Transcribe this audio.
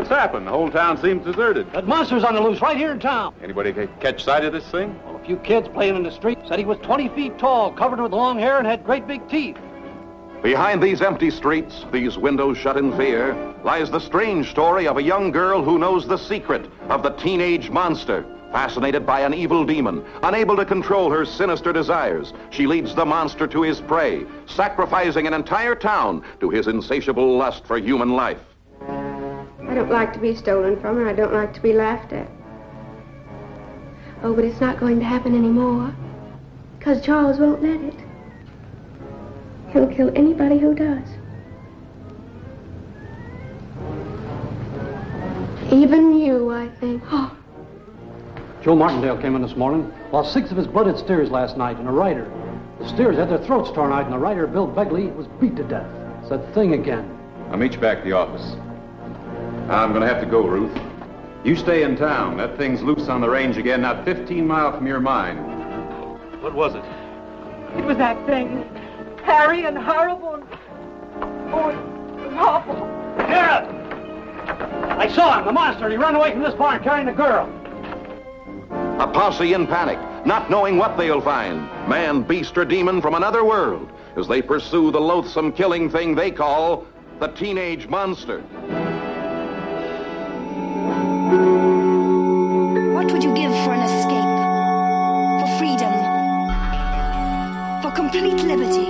What's happened? The whole town seems deserted. That monster's on the loose right here in town. Anybody catch sight of this thing? Well, a few kids playing in the street said he was 20 feet tall, covered with long hair, and had great big teeth. Behind these empty streets, these windows shut in fear, lies the strange story of a young girl who knows the secret of the teenage monster. Fascinated by an evil demon, unable to control her sinister desires, she leads the monster to his prey, sacrificing an entire town to his insatiable lust for human life. I don't like to be stolen from, and I don't like to be laughed at. Oh, but it's not going to happen anymore, because Charles won't let it. He'll kill anybody who does. Even you, I think. Oh. Joe Martindale came in this morning, lost 6 of his blooded steers last night, and a rider. The steers had their throats torn out, and the rider, Bill Begley, was beat to death. It's that thing again. I'll meet you back at the office. I'm going to have to go, Ruth. You stay in town. That thing's loose on the range again, not 15 miles from your mine. What was it? It was that thing. Hairy and horrible and... Oh, it was awful. Sheriff! I saw him, the monster. He ran away from this barn carrying the girl. A posse in panic, not knowing what they'll find. Man, beast, or demon from another world, as they pursue the loathsome killing thing they call the teenage monster. What would you give for an escape? For freedom? For complete liberty?